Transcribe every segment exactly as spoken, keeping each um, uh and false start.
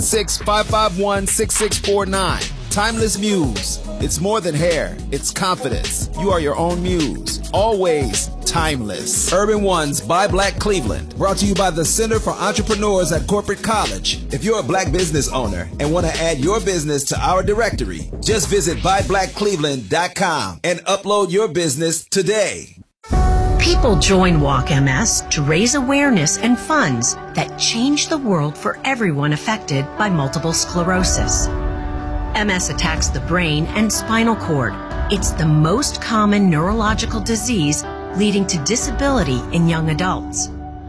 six five five one, six six four nine. Timeless Muse. It's more than hair. It's confidence. You are your own muse. Always timeless. Urban One's Buy Black Cleveland. Brought to you by the Center for Entrepreneurs at Corporate College. If you're a black business owner and want to add your business to our directory, just visit buy black cleveland dot com and upload your business today. People join Walk M S to raise awareness and funds that change the world for everyone affected by multiple sclerosis. M S attacks the brain and spinal cord. It's the most common neurological disease leading to disability in young adults.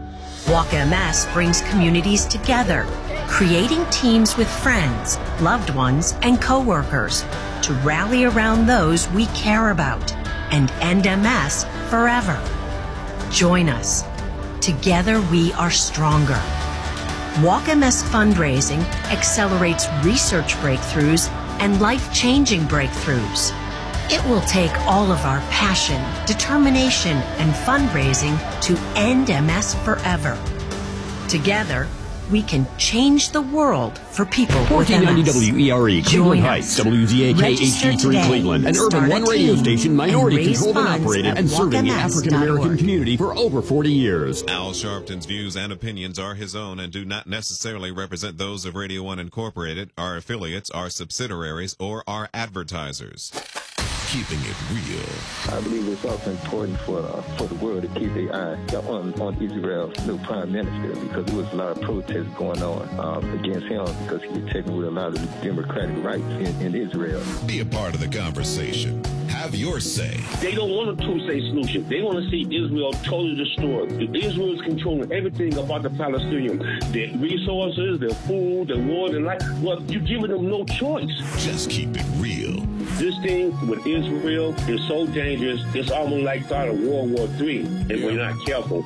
Walk M S brings communities together, creating teams with friends, loved ones, and coworkers to rally around those we care about and end M S forever. Join us. Together we are stronger. Walk M S fundraising accelerates research breakthroughs and life-changing breakthroughs. It will take all of our passion, determination, and fundraising to end M S forever. Together, we can change the world for people with M S. fourteen ninety W E R E, Cleveland Join Heights, us. W Z A K H Register D three today. Cleveland, an Start Urban a One radio team station, and minority raise controlled and funds operated, at and serving the walk m s African American dot org. community for over forty years. Al Sharpton's views and opinions are his own and do not necessarily represent those of Radio One Incorporated, our affiliates, our subsidiaries, or our advertisers. Keeping it real. I believe it's also important for uh, for the world to keep their eye on, on Israel's new prime minister, because there was a lot of protests going on um, against him because he was taking away a lot of the democratic rights in, in Israel. Be a part of the conversation. Have your say. They don't want a two-state solution. They want to see Israel totally destroyed. Israel is controlling everything about the Palestinians. Their resources, their food, their water, and life. Well, you're giving them no choice. Just keep it real. This thing with Israel is so dangerous, it's almost like start of World War Three if we're not careful.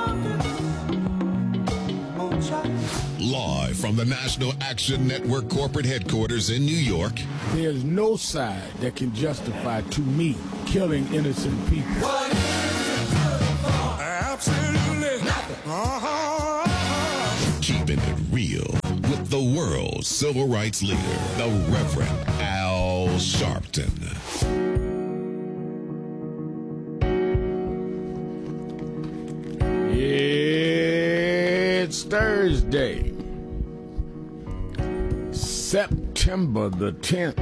Live from the National Action Network corporate headquarters in New York. There's no side that can justify, to me, killing innocent people. Absolutely nothing. Uh-huh. Keeping it real with the world's civil rights leader, the Reverend Al Sharpton. It's Thursday, September the tenth.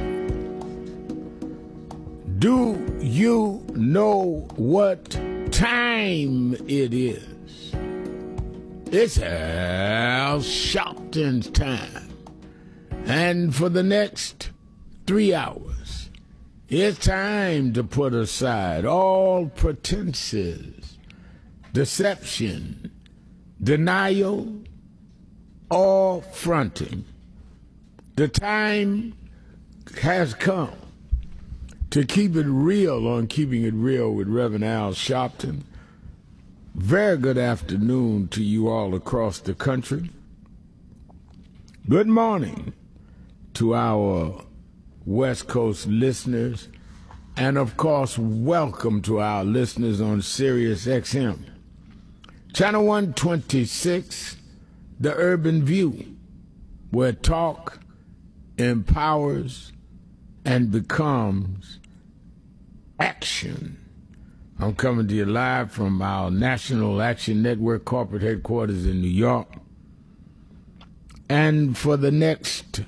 Do you know what time it is? It's Al Sharpton's time. And for the next three hours, it's time to put aside all pretenses, deception, denial, or fronting. The time has come to keep it real on Keeping It Real with Reverend Al Sharpton. Very good afternoon to you all across the country. Good morning to our West Coast listeners. And, of course, welcome to our listeners on Sirius X M. Channel one twenty-six, The Urban View, where talk empowers and becomes action. I'm coming to you live from our National Action Network corporate headquarters in New York. And for the next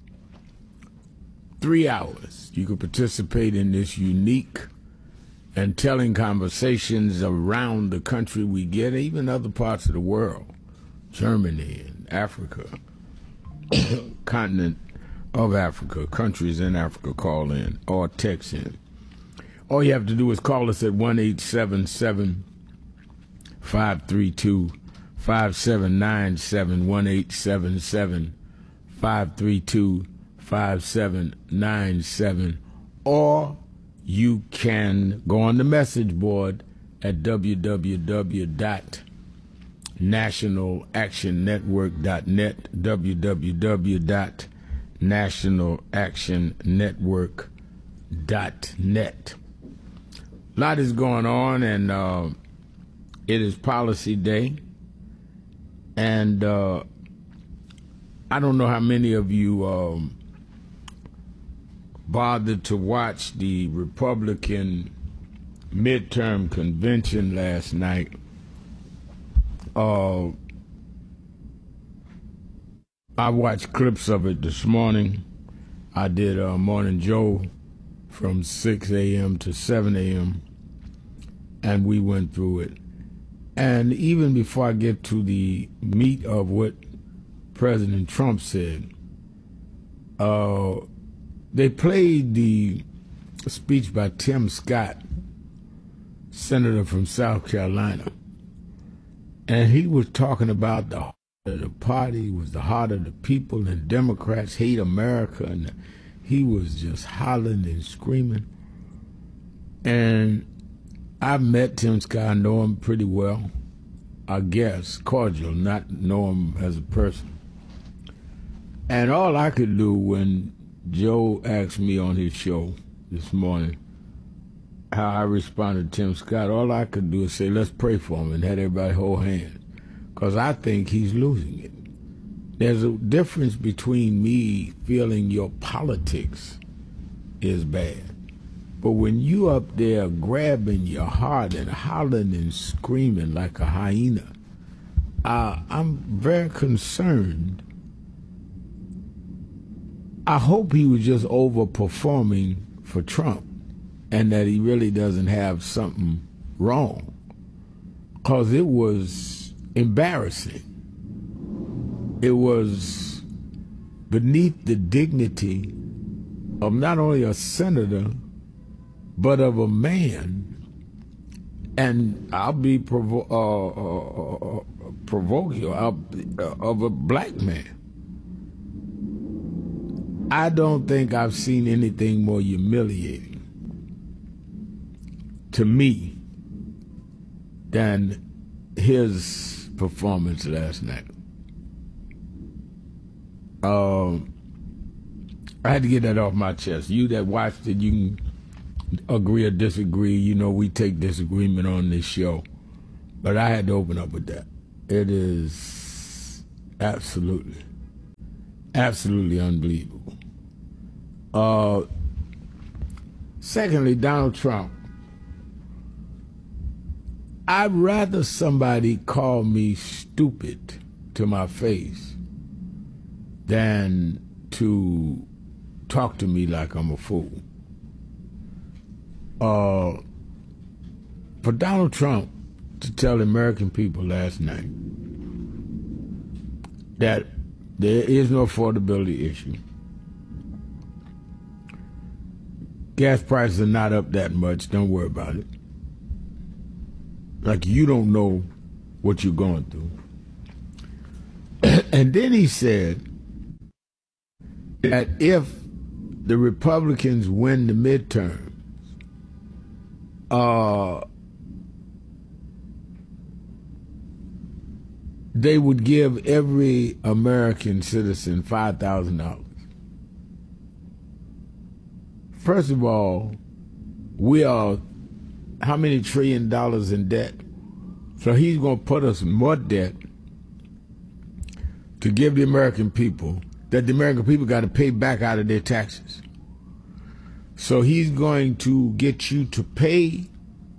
three hours, you can participate in this unique and telling conversations around the country we get, even other parts of the world, Germany and Africa, continent of Africa, countries in Africa call in or text in. All you have to do is call us at one eight seven seven, five three two, five seven nine seven, one eight seven seven, five three two, five seven nine seven, or you can go on the message board at w w w dot national action network dot net, w w w dot national action network dot net. A lot is going on, and uh, it is Policy Day, and uh, I don't know how many of you um, bothered to watch the Republican midterm convention last night. Uh, I watched clips of it this morning. I did uh, Morning Joe from six a.m. to seven a.m., and we went through it. And even before I get to the meat of what President Trump said, uh, they played the speech by Tim Scott, senator from South Carolina, and he was talking about the heart of the party was the heart of the people, and Democrats hate America, and he was just hollering and screaming. And I met Tim Scott, I know him pretty well, I guess, cordial, not know him as a person. And all I could do when Joe asked me on his show this morning how I responded to Tim Scott, all I could do is say, let's pray for him, and had everybody hold hands, because I think he's losing it. There's a difference between me feeling your politics is bad, but when you up there grabbing your heart and hollering and screaming like a hyena, uh, I'm very concerned. I hope he was just overperforming for Trump and that he really doesn't have something wrong, because it was embarrassing. It was beneath the dignity of not only a senator, but of a man, and I'll be provo- uh, uh, uh, provoking, I'll, uh, of a black man. I don't think I've seen anything more humiliating to me than his performance last night. Um, I had to get that off my chest. You that watched it, you can agree or disagree. You know, we take disagreement on this show. But I had to open up with that. It is absolutely, absolutely unbelievable. Uh, secondly, Donald Trump. I'd rather somebody call me stupid to my face than to talk to me like I'm a fool. Uh, for Donald Trump to tell the American people last night that there is no affordability issue, gas prices are not up that much, don't worry about it. Like you don't know what you're going through. And then he said that if the Republicans win the midterms, uh, they would give every American citizen five thousand dollars. First of all, we are how many trillion dollars in debt? So he's going to put us in more debt to give the American people that the American people got to pay back out of their taxes. So he's going to get you to pay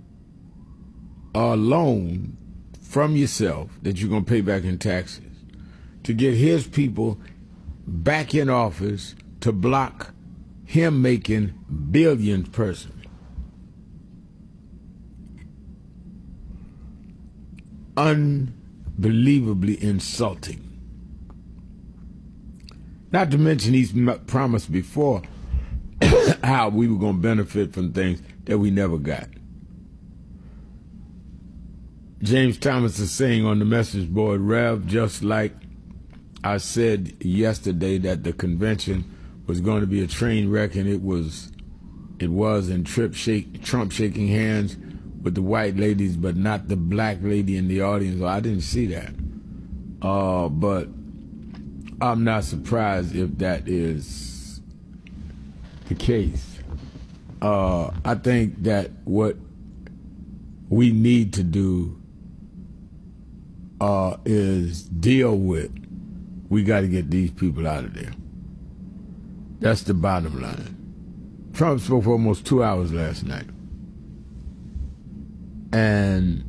a loan from yourself that you're going to pay back in taxes to get his people back in office to block him making billions personally. Unbelievably insulting. Not to mention he's promised before how we were going to benefit from things that we never got. James Thomas is saying on the message board, Rev, just like I said yesterday that the convention was going to be a train wreck, and it was, it was, and Trump, shake, Trump shaking hands with the white ladies, but not the black lady in the audience. Well, I didn't see that. Uh, but I'm not surprised if that is the case. Uh, I think that what we need to do uh, is deal with we got to get these people out of there. That's the bottom line. Trump spoke for almost two hours last night. And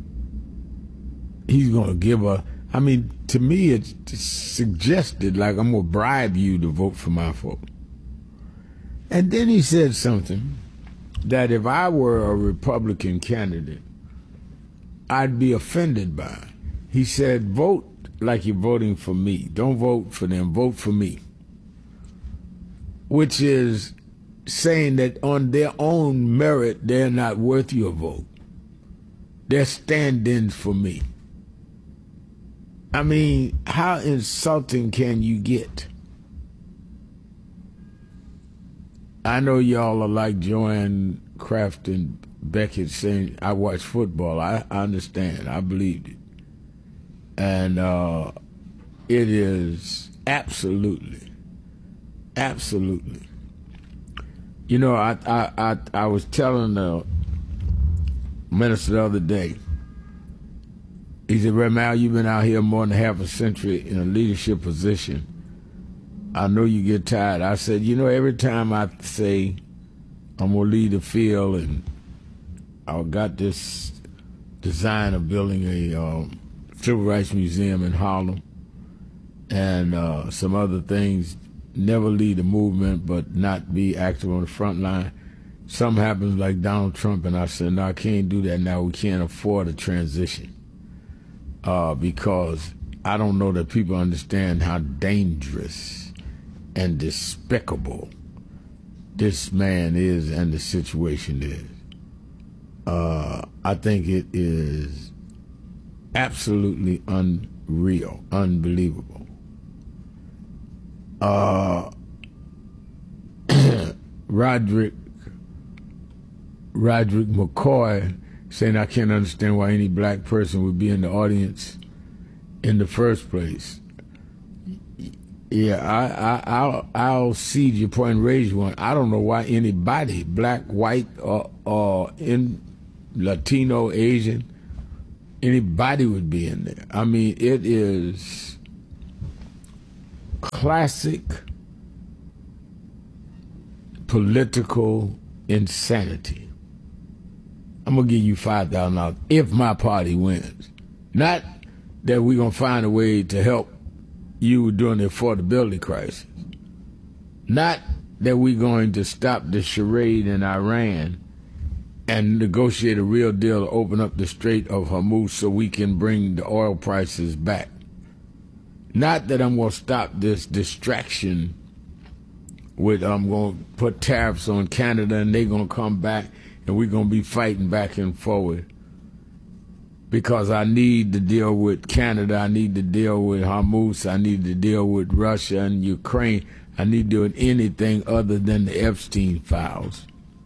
he's going to give a, I mean, to me, it's suggested like I'm going to bribe you to vote for my vote. And then he said something that if I were a Republican candidate, I'd be offended by. He said, vote like you're voting for me. Don't vote for them, vote for me. Which is saying that on their own merit, they're not worth your vote. They're stand-ins for me. I mean, how insulting can you get? I know y'all are like Joanne Kraft and Beckett saying, I watch football. I, I understand. I believed it. And uh, it is absolutely, absolutely. You know, I, I, I, I was telling the minister the other day, he said, Ramal, you've been out here more than half a century in a leadership position. I know you get tired. I said, you know, every time I say I'm going to lead the field and I got this design of building a um, civil rights museum in Harlem and uh, some other things, never lead the movement but not be active on the front line. Something happens like Donald Trump, and I said, no, I can't do that now. We can't afford a transition uh, because I don't know that people understand how dangerous and despicable this man is and the situation is. Uh, I think it is absolutely unreal, unbelievable. Uh, Roderick Roderick McCoy saying, I can't understand why any black person would be in the audience in the first place. Yeah, I, I, I'll, I'll cede your point and raise one. I don't know why anybody, black, white, or, or in Latino, Asian, anybody would be in there. I mean, it is classic political insanity. I'm going to give you five thousand dollars if my party wins. Not that we're going to find a way to help you during the affordability crisis. Not that we're going to stop the charade in Iran and negotiate a real deal to open up the Strait of Hormuz so we can bring the oil prices back. Not that I'm going to stop this distraction with I'm going to put tariffs on Canada and they're going to come back and we're going to be fighting back and forward because I need to deal with Canada, I need to deal with Hormuz, I need to deal with Russia and Ukraine. I need to do anything other than the Epstein files.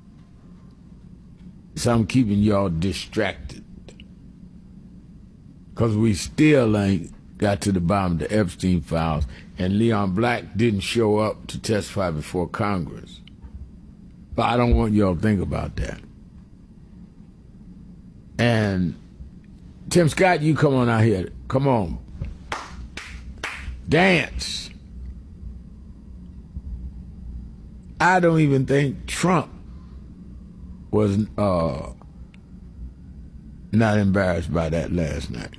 So I'm keeping y'all distracted because we still ain't got to the bottom of the Epstein files, and Leon Black didn't show up to testify before Congress. But I don't want y'all to think about that. And Tim Scott, you come on out here. Come on. Dance. I don't even think Trump was uh, not embarrassed by that last night.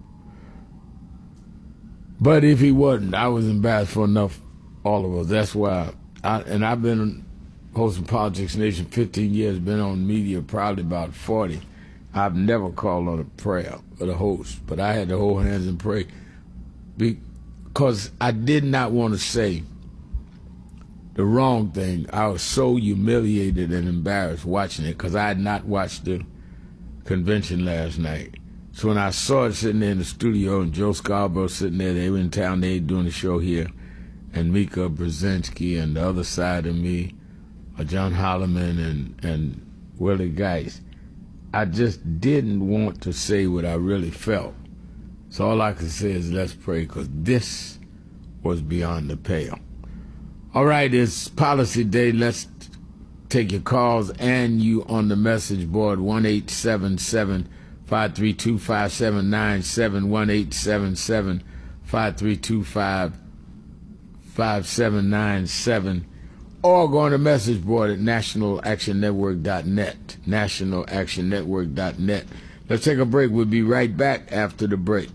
But if he wasn't, I was embarrassed for enough, all of us. That's why, I, and I've been hosting Politics Nation fifteen years, been on media probably about forty. I've never called on a prayer for the host, but I had to hold hands and pray because I did not want to say the wrong thing. I was so humiliated and embarrassed watching it because I had not watched the convention last night. So when I saw it sitting there in the studio and Joe Scarborough sitting there, they were in town, they were doing the show here, and Mika Brzezinski and the other side of me, uh, John Holloman and, and Willie Geist, I just didn't want to say what I really felt. So all I could say is let's pray, because this was beyond the pale. All right, it's Policy Day. Let's take your calls and you on the message board, one eight seven seven, five three two, five seven nine seven, one eight seven seven, five three two, five five seven nine seven, or go on the message board at national action network dot net, national action network dot net. Let's take a break. We'll be right back after the break.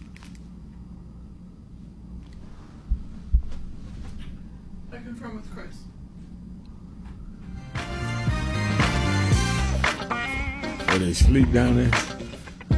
I confirm with Chris. Oh, they sleep down there?